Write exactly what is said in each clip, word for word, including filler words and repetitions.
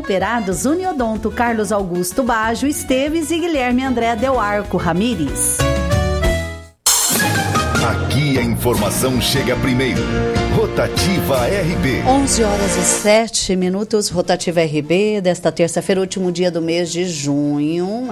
Cooperados Uniodonto Carlos Augusto Baggio Esteves e Guilherme André Del Arco Ramires. Aqui a informação chega primeiro. Rotativa R B. onze horas e sete minutos, Rotativa R B, desta terça-feira, último dia do mês de junho.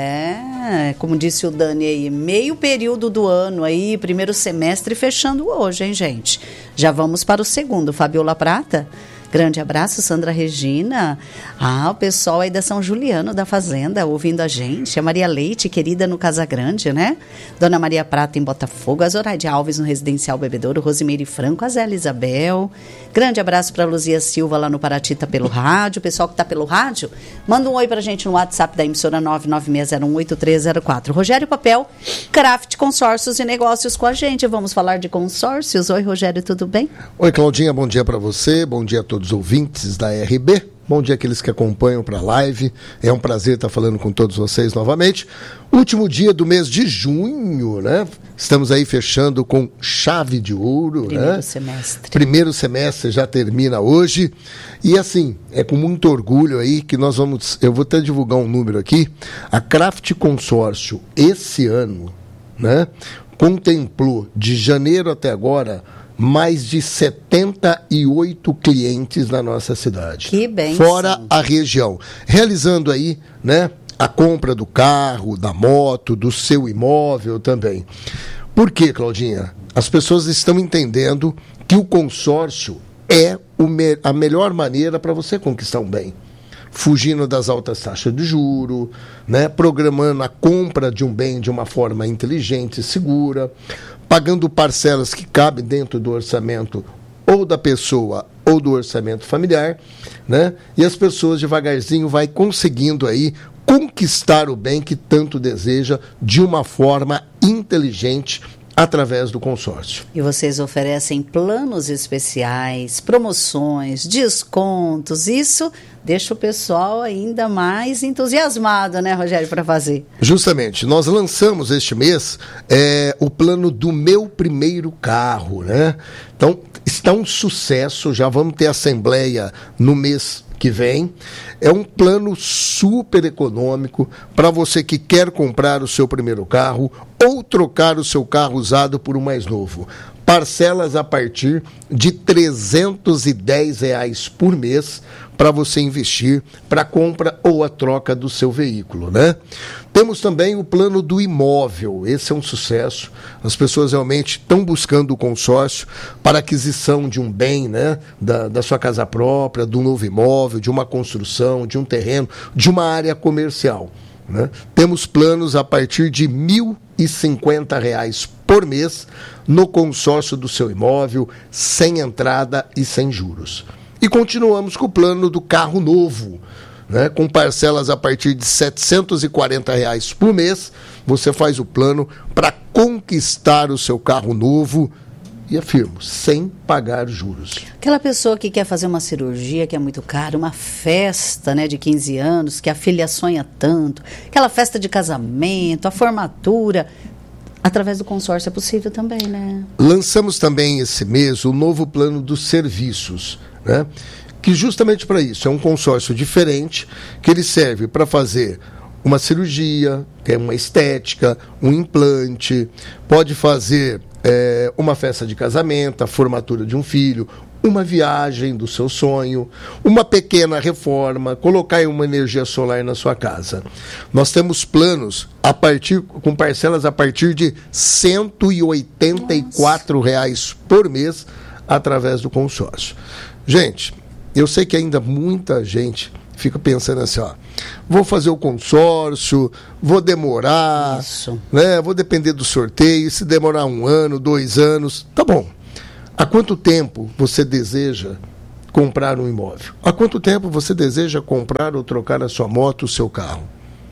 É, como disse o Dani aí, meio período do ano aí, primeiro semestre fechando hoje, hein, gente? Já vamos para o segundo. Fabiola Prata, grande abraço. Sandra Regina, ah, o pessoal aí da São Juliano da Fazenda ouvindo a gente, a Maria Leite, querida no Casagrande, né? Dona Maria Prata em Botafogo, a Zoraide Alves no Residencial Bebedouro, Rosimeire Franco, a Zélia Isabel, grande abraço para Luzia Silva lá no Paratita pelo rádio, o pessoal que tá pelo rádio, manda um oi pra gente no WhatsApp da emissora nove nove seis zero um oito três zero quatro. Rogério Papel, Craft Consórcios e Negócios com a gente, vamos falar de consórcios. Oi, Rogério, tudo bem? Oi, Claudinha, bom dia para você, bom dia a todos os ouvintes da R B, bom dia àqueles que acompanham para a live, é um prazer estar falando com todos vocês novamente. Último dia do mês de junho, né? Estamos aí fechando com chave de ouro, Primeiro né? semestre. Primeiro semestre já termina hoje, e assim, é com muito orgulho aí que nós vamos, eu vou até divulgar um número aqui, a Craft Consórcio esse ano, né? Contemplou de janeiro até agora mais de setenta e oito clientes na nossa cidade. Que bem. Fora a região. Realizando aí, né, a compra do carro, da moto, do seu imóvel também. Por quê, Claudinha? As pessoas estão entendendo que o consórcio é o me- a melhor maneira para você conquistar um bem. Fugindo das altas taxas de juro, né, programando a compra de um bem de uma forma inteligente e segura, pagando parcelas que cabem dentro do orçamento ou da pessoa ou do orçamento familiar, né? E as pessoas devagarzinho vai conseguindo aí conquistar o bem que tanto deseja de uma forma inteligente através do consórcio. E vocês oferecem planos especiais, promoções, descontos, isso deixa o pessoal ainda mais entusiasmado, né, Rogério, para fazer. Justamente, nós lançamos este mês é, o plano do meu primeiro carro, né? Então, está um sucesso, já vamos ter assembleia no mês que vem. É um plano super econômico para você que quer comprar o seu primeiro carro ou trocar o seu carro usado por um mais novo. Parcelas a partir de trezentos e dez reais por mês para você investir para a compra ou a troca do seu veículo, né? Temos também o plano do imóvel. Esse é um sucesso. As pessoas realmente estão buscando o consórcio para aquisição de um bem, né? Da, da sua casa própria, de um novo imóvel, de uma construção, de um terreno, de uma área comercial, né? Temos planos a partir de mil e cinquenta reais por mês no consórcio do seu imóvel, sem entrada e sem juros. E continuamos com o plano do carro novo, né? Com parcelas a partir de setecentos e quarenta reais por mês. Você faz o plano para conquistar o seu carro novo, e afirmo, sem pagar juros. Aquela pessoa que quer fazer uma cirurgia que é muito cara, uma festa, né, de quinze anos, que a filha sonha tanto, aquela festa de casamento, a formatura, através do consórcio é possível também, né? Lançamos também esse mês o novo plano dos serviços, né? Que justamente para isso, é um consórcio diferente, que ele serve para fazer uma cirurgia, que é uma estética, um implante, pode fazer é, uma festa de casamento, a formatura de um filho, uma viagem do seu sonho, uma pequena reforma, colocar uma energia solar na sua casa. Nós temos planos a partir, com parcelas a partir de cento e oitenta e quatro reais por mês através do consórcio. Gente, eu sei que ainda muita gente fica pensando assim, ó, vou fazer o consórcio, vou demorar, Isso. né? Vou depender do sorteio, se demorar um ano, dois anos, tá bom. Há quanto tempo você deseja comprar um imóvel? Há quanto tempo você deseja comprar ou trocar a sua moto, o seu carro?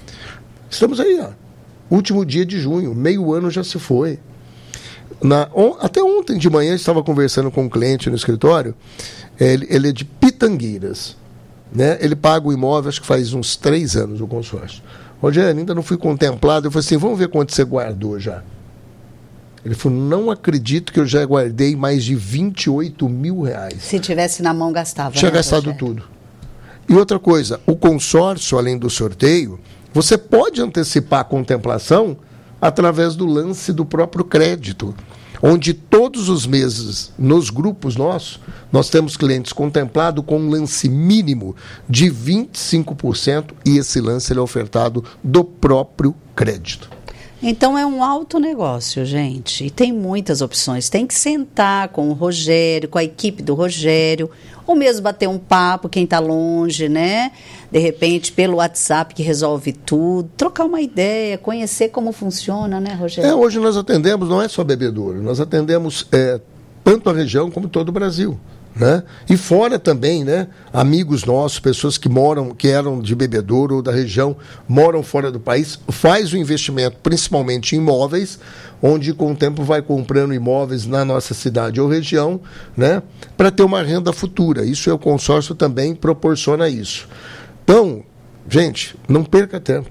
Estamos aí, ó. Último dia de junho, meio ano já se foi. Na, on, até ontem de manhã eu estava conversando com um cliente no escritório, ele, ele é de Pitangueiras, né? Ele paga o imóvel, acho que faz uns três anos o consórcio. Rogério, ainda não fui contemplado. Eu falei assim, vamos ver quanto você guardou já. Ele falou, não acredito que eu já guardei mais de vinte e oito mil reais. Se tivesse na mão, gastava. Tinha né, gastado Rogério? tudo. E outra coisa, o consórcio, além do sorteio, você pode antecipar a contemplação através do lance do próprio crédito, onde todos os meses, nos grupos nossos, nós temos clientes contemplados com um lance mínimo de vinte e cinco por cento e esse lance ele é ofertado do próprio crédito. Então é um alto negócio, gente, e tem muitas opções. Tem que sentar com o Rogério, com a equipe do Rogério, ou mesmo bater um papo, quem está longe, né? De repente, pelo WhatsApp que resolve tudo, trocar uma ideia, conhecer como funciona, né, Rogério? É, hoje nós atendemos, não é só bebedouro, nós atendemos é, tanto a região como todo o Brasil. Né? E fora também, né? Amigos nossos, pessoas que moram, que eram de bebedouro ou da região, moram fora do país, faz o investimento principalmente em imóveis, onde com o tempo vai comprando imóveis na nossa cidade ou região, né? Para ter uma renda futura. Isso é o consórcio também proporciona isso. Então, gente, não perca tempo.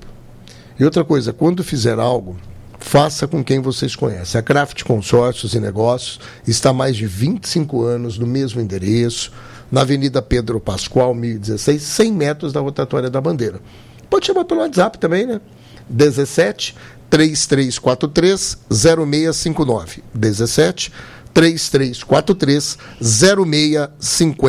E outra coisa, quando fizer algo, faça com quem vocês conhecem. A Craft Consórcios e Negócios está há mais de vinte e cinco anos no mesmo endereço, na Avenida Pedro Pascoal, mil e dezesseis, cem metros da Rotatória da Bandeira. Pode chamar pelo WhatsApp também, né? dezessete, três três quatro três, zero seis cinco nove. dezessete, três três quatro três, zero seis cinco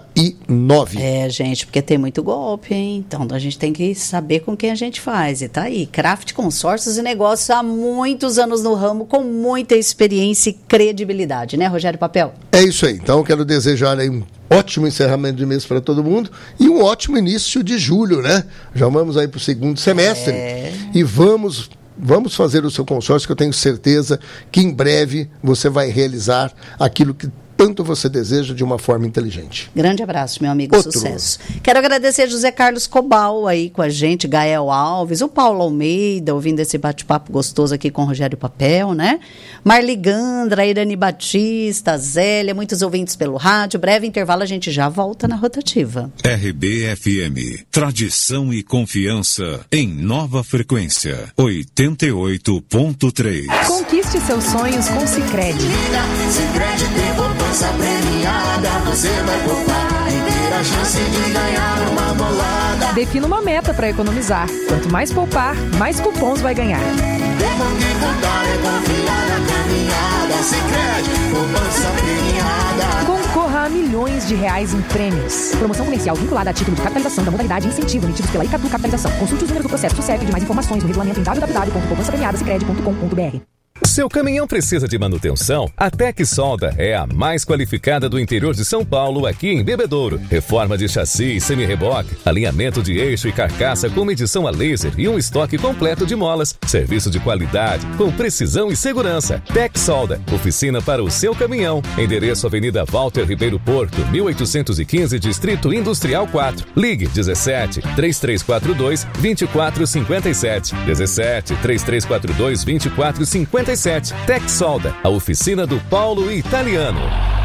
nove. É, gente, porque tem muito golpe, hein? Então a gente tem que saber com quem a gente faz. E tá aí, Craft Consórcios e Negócios há muitos anos no ramo, com muita experiência e credibilidade, né, Rogério Papel? É isso aí. Então eu quero desejar aí um ótimo encerramento de mês para todo mundo e um ótimo início de julho, né? Já vamos aí para o segundo semestre é... e vamos... Vamos fazer o seu consórcio, que eu tenho certeza que em breve você vai realizar aquilo que tanto você deseja de uma forma inteligente. Grande abraço, meu amigo, Outro. Sucesso. Quero agradecer José Carlos Cobal aí com a gente, Gael Alves, o Paulo Almeida, ouvindo esse bate-papo gostoso aqui com o Rogério Papel, né? Marli Gandra, Irani Batista, Zélia, muitos ouvintes pelo rádio. Breve intervalo, a gente já volta na Rotativa. R B F M, tradição e confiança em nova frequência, oitenta e oito ponto três. Conquiste seus sonhos com Sicredi. Sicredi tem poupança premiada, você vai poupar e ter a chance de ganhar uma bolada. Defina uma meta para economizar. Quanto mais poupar, mais cupons vai ganhar. Devo que contar é confiar na caminhada. Sicredi, poupança premiada. Concorra a milhões de reais em prêmios. Promoção comercial vinculada a título de capitalização da modalidade incentivo emitidos pela Icatu Capitalização. Consulte os números do processo S U S E P de mais informações no regulamento em w w w ponto poupança premiada sicredi ponto com ponto b r. Seu caminhão precisa de manutenção? A Tec Solda é a mais qualificada do interior de São Paulo, aqui em Bebedouro. Reforma de chassi, semi-reboque, alinhamento de eixo e carcaça com medição a laser e um estoque completo de molas. Serviço de qualidade, com precisão e segurança. Tec Solda, oficina para o seu caminhão. Endereço Avenida Walter Ribeiro Porto, mil oitocentos e quinze, Distrito Industrial quatro. Ligue dezessete, três três quatro dois, dois quatro cinco sete. dezessete, três três quatro dois, dois quatro cinco sete. Tec Solda, a oficina do Paulo Italiano.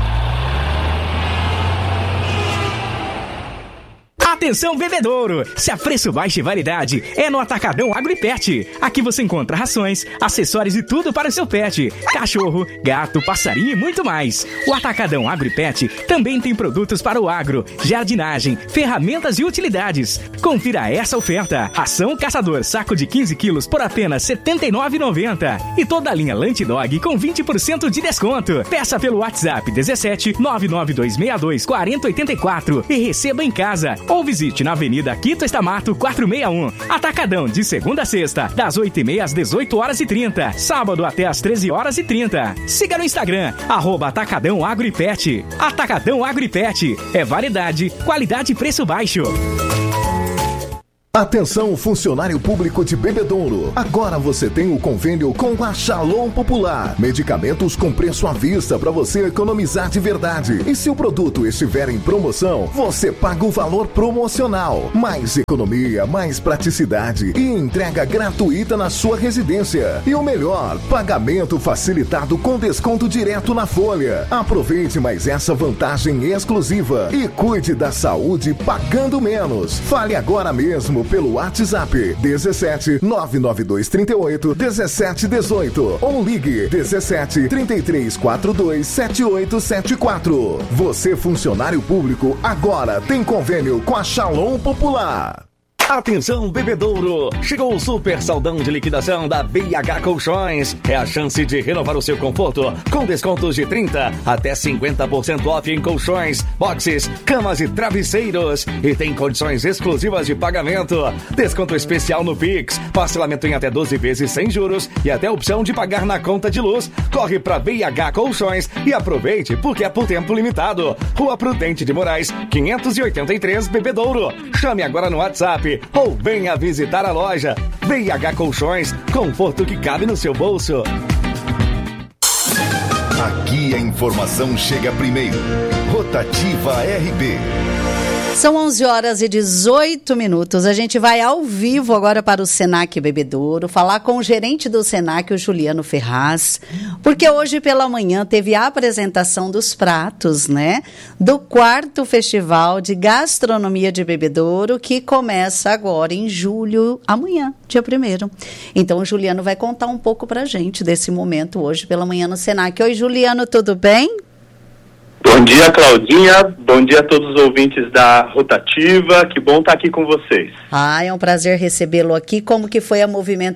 Atenção, bebedouro! Se a preço baixo e variedade é no Atacadão Agro e Pet. Aqui você encontra rações, acessórios e tudo para o seu pet. Cachorro, gato, passarinho e muito mais. O Atacadão Agro e Pet também tem produtos para o agro, jardinagem, ferramentas e utilidades. Confira essa oferta. Ração Caçador, saco de quinze quilos por apenas setenta e nove reais e noventa centavos. E toda a linha Lunch Dog com vinte por cento de desconto. Peça pelo WhatsApp dezessete, nove nove dois seis dois, quatro zero oito quatro e receba em casa. Ou visite na Avenida Quito Estamato quatrocentos e sessenta e um. Atacadão, de segunda a sexta, das oito e meia às dezoito horas e trinta. Sábado até às treze horas e trinta. Siga no Instagram, arroba Atacadão Agro e Pet. Atacadão Agro e Pet. É variedade, qualidade e preço baixo. Atenção, funcionário público de Bebedouro. Agora você tem o convênio com a Shalom Popular. Medicamentos com preço à vista para você economizar de verdade. E se o produto estiver em promoção, você paga o valor promocional. Mais economia, mais praticidade e entrega gratuita na sua residência. E o melhor, pagamento facilitado com desconto direto na folha. Aproveite mais essa vantagem exclusiva e cuide da saúde pagando menos. Fale agora mesmo modelo pelo WhatsApp dezessete nove nove dois trinta e oito dezessete dezoito ou ligue dezessete trinta e três quarenta e dois setenta e oito setenta e quatro. Você, funcionário público, agora tem convênio com a Shalom Popular. Atenção, bebedouro! Chegou o super saldão de liquidação da B e H Colchões. É a chance de renovar o seu conforto com descontos de trinta até cinquenta por cento off em colchões, boxes, camas e travesseiros. E tem condições exclusivas de pagamento. Desconto especial no Pix, parcelamento em até doze vezes sem juros e até opção de pagar na conta de luz. Corre pra B e H Colchões e aproveite porque é por tempo limitado. Rua Prudente de Moraes, quinhentos e oitenta e três, Bebedouro. Chame agora no WhatsApp ou venha visitar a loja. B e H Colchões, conforto que cabe no seu bolso. Aqui a informação chega primeiro. Rotativa R B. São onze horas e dezoito minutos. A gente vai ao vivo agora para o Senac Bebedouro, falar com o gerente do Senac, o Juliano Ferraz, porque hoje pela manhã teve a apresentação dos pratos, né, do quarto Festival de Gastronomia de Bebedouro, que começa agora em julho, amanhã, dia primeiro. Então o Juliano vai contar um pouco pra gente desse momento hoje pela manhã no Senac. Oi, Juliano, tudo bem? Bom dia, Claudinha. Bom dia a todos os ouvintes da Rotativa. Que bom estar aqui com vocês. Ah, é um prazer recebê-lo aqui. Como que foi a movimentação